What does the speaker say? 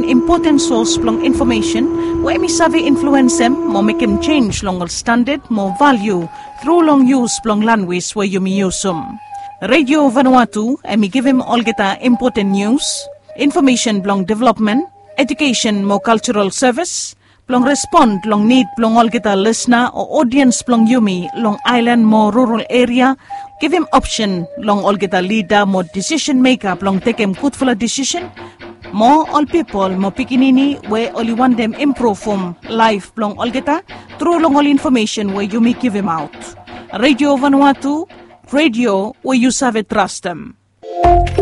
one important source long information where me savvy influence them, more make him change long standard, more value through long use long language where you me use them. Radio Vanuatu, and me give him all get important news, information long development, education more cultural service, long respond long need long all get a listener or audience long yumi long island more rural area, give him option long all get a leader more decision maker long take him good for a decision. More all people, more pikinini, where only want them improve from life long all get through long all information where you may give him out. Radio Vanuatu, radio where you serve trust them.